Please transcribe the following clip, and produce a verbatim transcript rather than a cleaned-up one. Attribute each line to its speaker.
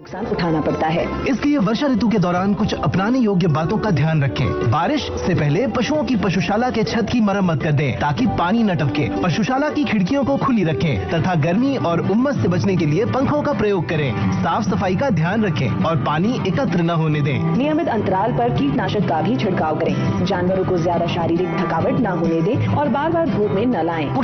Speaker 1: नुकसान उठाना पड़ता है।
Speaker 2: इसलिए वर्षा ऋतु के दौरान कुछ अपनाने योग्य बातों का ध्यान रखें। बारिश से पहले पशुओं की पशुशाला के छत की मरम्मत कर दें ताकि पानी न टपके। पशुशाला की खिड़कियों को खुली रखें तथा गर्मी और उमस से बचने के लिए पंखों का प्रयोग करें। साफ सफाई का ध्यान रखें और पानी एकत्र न होने दें।
Speaker 1: नियमित अंतराल पर कीटनाशक का भी छिड़काव करें। जानवरों को ज्यादा शारीरिक थकावट न होने दें और बार बार धूप में न लाएं।